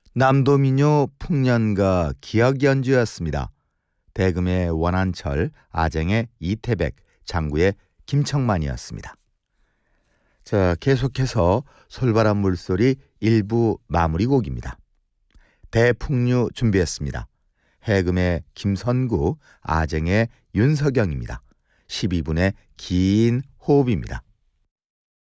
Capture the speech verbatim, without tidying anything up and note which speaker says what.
Speaker 1: 남도민요 풍년가 기악연주였습니다. 대금의 원한철, 아쟁의 이태백, 장구의 김청만이었습니다. 자, 계속해서 솔바람 물소리 일부 마무리곡입니다. 대풍류 준비했습니다. 해금의 김선구, 아쟁의 윤석영입니다. 십이 분의 긴 호흡입니다.